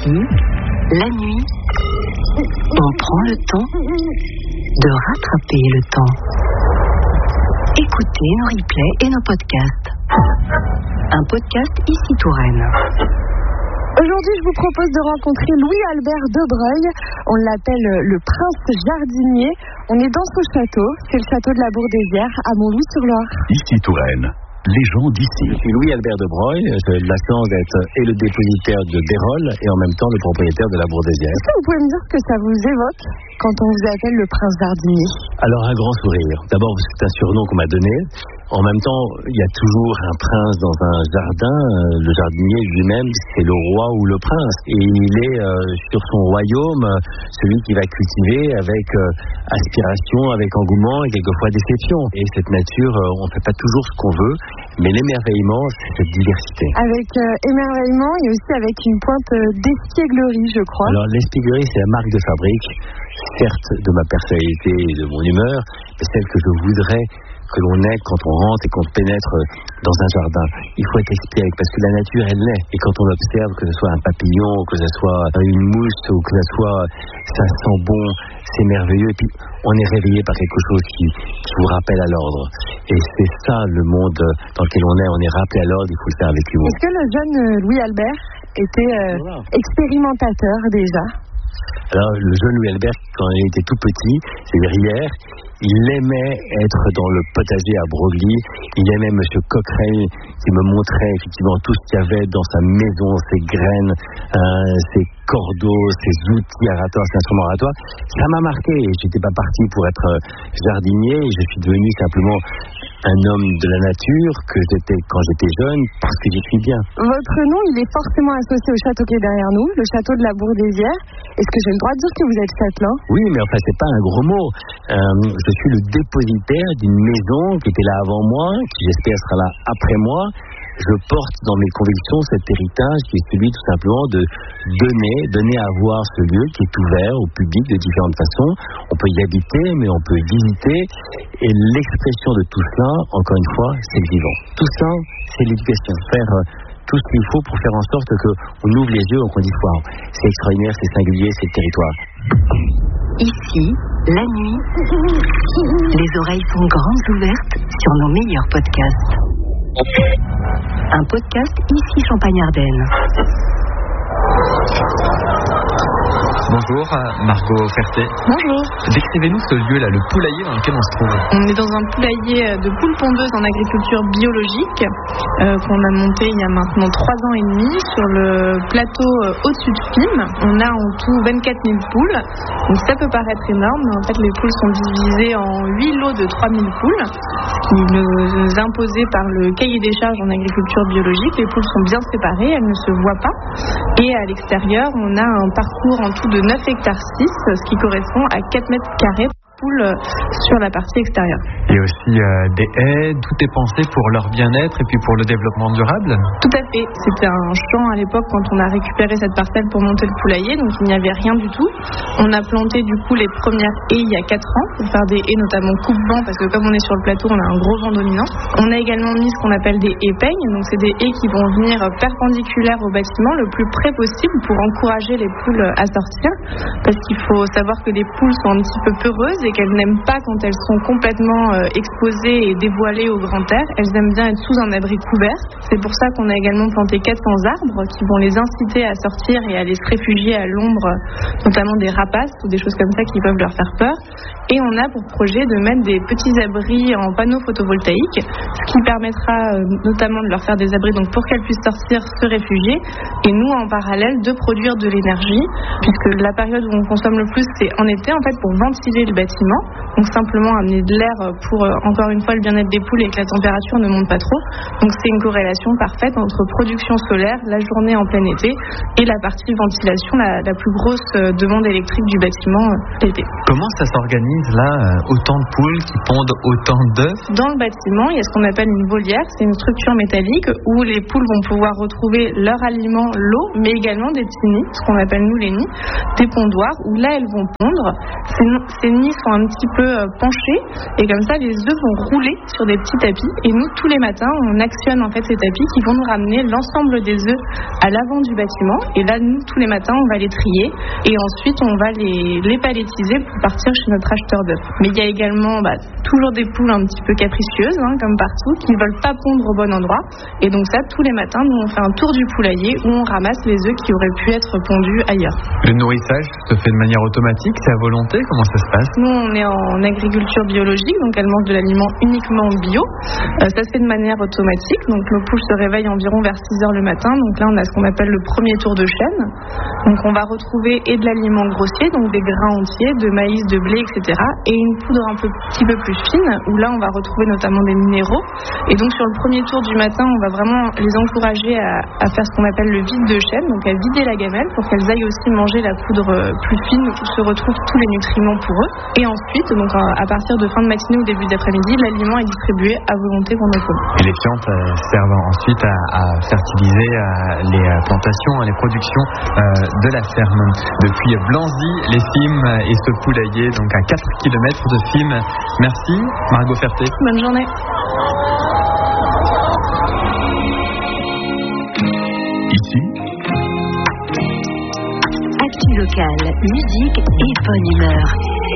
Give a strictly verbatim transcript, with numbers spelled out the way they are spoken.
Ici, la nuit, on prend le temps de rattraper le temps. Écoutez nos replays et nos podcasts. Un podcast Ici Touraine. Aujourd'hui, je vous propose de rencontrer Louis-Albert de Breuil. On l'appelle le prince jardinier. On est dans son château. C'est le château de la Bourdesière à Montlouis-sur-Loire. Ici Touraine. Les gens d'ici. Je suis Louis-Albert de Breuil, j'ai la chance d'être et le dépositaire de Dérol et en même temps le propriétaire de la Bourdesière. Est-ce que vous pouvez me dire ce que ça vous évoque quand on vous appelle le prince jardinier? Alors un grand sourire. D'abord c'est un surnom qu'on m'a donné. En même temps, il y a toujours un prince dans un jardin. Le jardinier lui-même, c'est le roi ou le prince. Et il est euh, sur son royaume, celui qui va cultiver avec euh, aspiration, avec engouement et quelquefois déception. Et cette nature, euh, on ne fait pas toujours ce qu'on veut, mais l'émerveillement, c'est cette diversité. Avec euh, émerveillement et aussi avec une pointe euh, d'espièglerie, je crois. Alors l'espièglerie, c'est la marque de fabrique, certes de ma personnalité et de mon humeur, mais celle que je voudrais que l'on ait quand on rentre et qu'on pénètre dans un jardin. Il faut être espiègle parce que la nature, elle l'est. Et quand on observe, que ce soit un papillon, que ce soit une mousse, ou que ce soit, ça sent bon, c'est merveilleux. Et puis, on est réveillé par quelque chose qui, qui vous rappelle à l'ordre. Et c'est ça, le monde dans lequel on est. On est rappelé à l'ordre, il faut le faire avec humour. Est-ce que le jeune Louis-Albert était euh, voilà. expérimentateur déjà? Alors, le jeune Louis-Albert, quand il était tout petit, c'est-à-dire hier, il aimait être dans le potager à Broglie. Il aimait M. Coquerel qui me montrait effectivement tout ce qu'il y avait dans sa maison, ses graines, euh, ses cordeaux, ses outils aratoires, ses instruments aratoires. Ça m'a marqué. J'étais pas parti pour être jardinier. Je suis devenu simplement un homme de la nature que j'étais quand j'étais jeune parce que j'y suis bien. Votre nom, il est forcément associé au château qui est derrière nous, le château de la Bourdesière. Est-ce que j'ai le droit de dire que vous êtes châtelain? Oui, mais enfin, c'est pas un gros mot. Euh, je suis le dépositaire d'une maison qui était là avant moi, qui j'espère sera là après moi. Je porte dans mes convictions cet héritage qui est celui tout simplement de donner, donner à voir ce lieu qui est ouvert au public de différentes façons. On peut y habiter, mais on peut y visiter. Et l'expression de tout cela, encore une fois, c'est le vivant. Tout ça, c'est l'éducation. Faire euh, tout ce qu'il faut pour faire en sorte qu'on ouvre les yeux et qu'on dise wow, c'est extraordinaire, c'est singulier, c'est le territoire. Ici, la nuit, les oreilles sont grandes ouvertes sur nos meilleurs podcasts. Un podcast Ici Champagne-Ardenne. Bonjour, Margot Ferté. Bonjour. Décrivez-nous ce lieu-là, le poulailler dans lequel on se trouve. On est dans un poulailler de poules pondeuses en agriculture biologique euh, qu'on a monté il y a maintenant trois ans et demi sur le plateau euh, au-dessus de Fismes. On a en tout vingt-quatre mille poules, donc ça peut paraître énorme, mais en fait les poules sont divisées en huit lots de trois mille poules, ce qui nous est imposé par le cahier des charges en agriculture biologique. Les poules sont bien séparées, elles ne se voient pas, et à l'extérieur on a un parcours en tout de neuf hectares six, ce qui correspond à quatre mètres carrés poules sur la partie extérieure. Il y a aussi euh, des haies, tout est pensé pour leur bien-être et puis pour le développement durable? Tout à fait. C'était un champ à l'époque quand on a récupéré cette parcelle pour monter le poulailler, donc il n'y avait rien du tout. On a planté du coup les premières haies il y a quatre ans pour faire des haies notamment coupe-vent, parce que comme on est sur le plateau, on a un gros vent dominant. On a également mis ce qu'on appelle des haies peignes, donc c'est des haies qui vont venir perpendiculaires au bâtiment le plus près possible pour encourager les poules à sortir, parce qu'il faut savoir que les poules sont un petit peu peureuses et qu'elles n'aiment pas quand elles sont complètement euh, exposées et dévoilées au grand air. Elles aiment bien être sous un abri couvert. C'est pour ça qu'on a également planté quatre cents arbres qui vont les inciter à sortir et à aller se réfugier à l'ombre, notamment des rapaces ou des choses comme ça qui peuvent leur faire peur. Et on a pour projet de mettre des petits abris en panneaux photovoltaïques, ce qui permettra euh, notamment de leur faire des abris donc pour qu'elles puissent sortir, se réfugier, et nous en parallèle de produire de l'énergie, puisque la période où on consomme le plus c'est en été, en fait, pour ventiler le bâtiment. Donc simplement amener de l'air pour, euh, encore une fois, le bien-être des poules et que la température ne monte pas trop. Donc c'est une corrélation parfaite entre production solaire, la journée en plein été, et la partie ventilation, la, la plus grosse demande électrique du bâtiment euh, l'été. Comment ça s'organise là, autant de poules qui pondent autant d'œufs? Dans le bâtiment, il y a ce qu'on appelle une volière, c'est une structure métallique où les poules vont pouvoir retrouver leur aliment, l'eau, mais également des petits nids, ce qu'on appelle nous les nids, des pondoirs où là elles vont pondre. Ces, ces nids sont un petit peu penchés et comme ça les œufs vont rouler sur des petits tapis et nous tous les matins on actionne en fait ces tapis qui vont nous ramener l'ensemble des œufs à l'avant du bâtiment et là nous tous les matins on va les trier et ensuite on va les, les palettiser pour partir chez notre acheteur d'œufs. Mais il y a également bah, toujours des poules un petit peu capricieuses hein, comme partout qui ne veulent pas pondre au bon endroit et donc ça tous les matins nous on fait un tour du poulailler où on ramasse les œufs qui auraient pu être pondus ailleurs. Le nourrissage se fait de manière automatique, c'est à volonté, comment ça se passe? Nous on est en agriculture biologique donc elles mangent de l'aliment uniquement bio. Euh, ça se fait de manière automatique donc nos poules se réveillent environ vers six heures le matin donc là on a ce qu'on appelle le premier tour de chaîne. Donc on va retrouver et de l'aliment grossier donc des grains entiers, de maïs, de blé, et cetera. Et une poudre un peu, petit peu plus fine où là on va retrouver notamment des minéraux. Et donc sur le premier tour du matin on va vraiment les encourager à, à faire ce qu'on appelle le vide de chaîne, donc à vider la gamelle pour qu'elles aillent aussi manger la poudre plus fine où se retrouvent tous les nutriments pour eux. Et ensuite, donc à partir de fin de matinée ou début d'après-midi, l'aliment est distribué à volonté pour nos poules. Et les fientes euh, servent ensuite à, à fertiliser euh, les plantations, les productions euh, de la ferme. Depuis Blanzy, les Fimes et ce poulailler, donc à quatre kilomètres de Fimes. Merci Margot Ferté. Bonne journée. Ici, Actu locale, musique et bonne humeur.